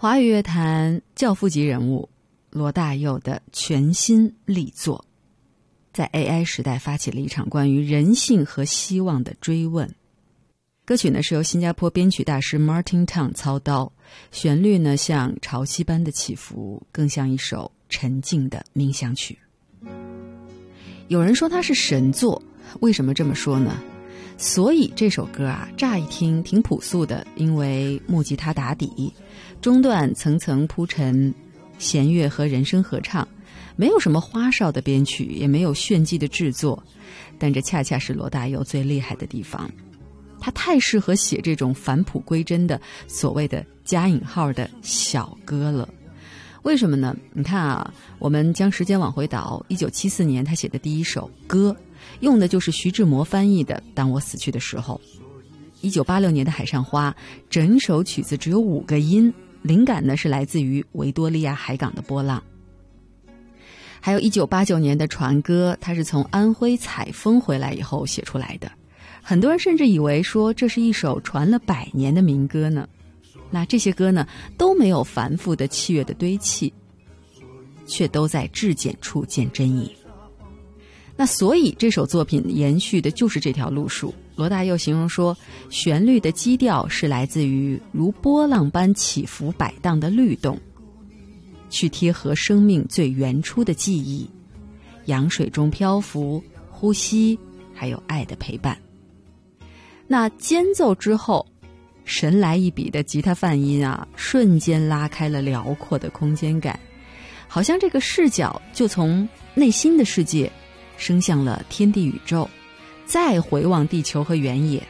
华语乐坛教父级人物罗大佑的全新力作，在 AI 时代发起了一场关于人性和希望的追问。歌曲呢是由新加坡编曲大师 Martin Tong 操刀，旋律呢像潮汐般的起伏，更像一首沉静的冥想曲。有人说它是神作，为什么这么说呢？所以这首歌啊，乍一听挺朴素的，因为木吉他打底，中段层层铺陈，弦乐和人声合唱，没有什么花哨的编曲，也没有炫技的制作，但这恰恰是罗大佑最厉害的地方。他太适合写这种返璞归真的所谓的加引号的小歌了。为什么呢？你看啊，我们将时间往回倒，1974年他写的第一首歌，用的就是徐志摩翻译的《当我死去的时候》。1986年的《海上花》，整首曲子只有5个音，灵感呢是来自于维多利亚海港的波浪。还有1989年的《船歌》，它是从安徽采风回来以后写出来的。很多人甚至以为说这是一首传了100年的民歌呢。那这些歌呢都没有繁复的器乐的堆砌，却都在至简处见真意。那所以这首作品延续的就是这条路数。罗大佑形容说，旋律的基调是来自于如波浪般起伏摆荡的律动，去贴合生命最原初的记忆，洋水中漂浮，呼吸，还有爱的陪伴。那间奏之后，神来一笔的吉他泛音啊，瞬间拉开了辽阔的空间感，好像这个视角就从内心的世界升向了天地宇宙，再回望地球和原野，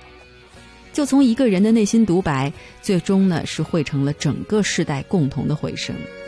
就从一个人的内心独白，最终呢是汇成了整个世代共同的回声。